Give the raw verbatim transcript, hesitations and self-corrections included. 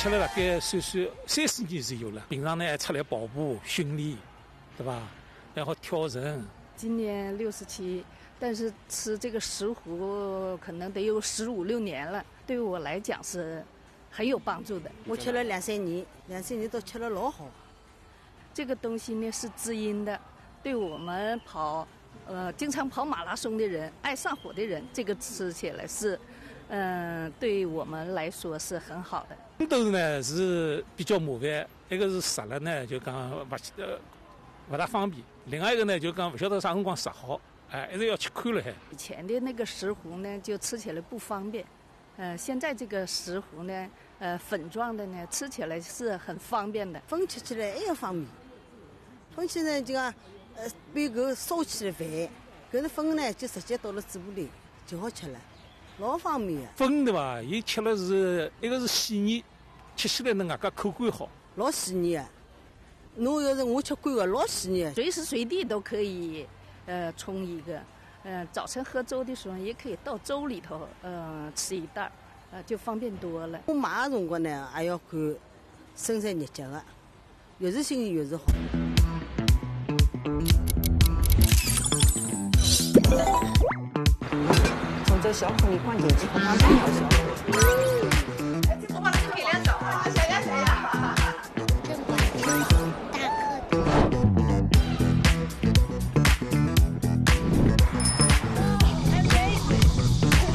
吃了大概算算三四年是有了。平常呢还出来跑步训练，对吧？然后跳绳。 今年六十七，但是吃这个石斛可能得有十五六年了，对于我来讲是很有帮助的。 我吃了两三年，两三年都吃了老好。 这个东西呢是滋阴的，对我们跑呃经常跑马拉松的人、爱上火的人，这个吃起来是嗯、呃、对我们来说是很好的。 红豆呢是比较麻烦，一个是杀了呢就讲不呃不大方便，另外一个呢就讲不晓得啥辰光杀好，哎，一直要去看了还。 以前的那个石斛呢就吃起来不方便，呃，现在这个石斛呢，呃，粉状的呢吃起来是很方便的， 粉吃起来还要方便。粉起来就讲呃把搿烧起来饭，搿个粉呢就直接倒了嘴巴里就好吃了，老方便的。 粉对伐？伊吃了是一个是细腻，吃起来能外加口感好， 老细腻的。侬要是我吃惯个，老细腻的， 随时随地都可以呃冲一个，呃早晨喝粥的时候也可以倒粥里头呃吃一袋，呃就方便多了。 我买的辰光呢还要看生产日脚的，越是新鲜越是好。 从这小孔里灌进去，放半条小孔。 我把这个给两找。